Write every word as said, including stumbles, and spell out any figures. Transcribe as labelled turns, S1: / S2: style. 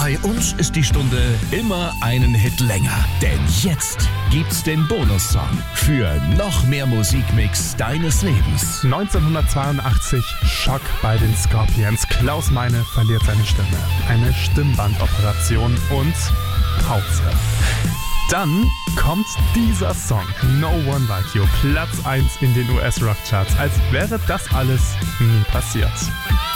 S1: Bei uns ist die Stunde immer einen Hit länger. Denn jetzt gibt's den Bonussong für noch mehr Musikmix deines Lebens.
S2: neunzehnhundertzweiundachtzig, Schock bei den Scorpions. Klaus Meine verliert seine Stimme. Eine Stimmbandoperation und Pause. Dann kommt dieser Song, No One Like You, Platz eins in den U S-Rock-Charts, als wäre das alles nie passiert.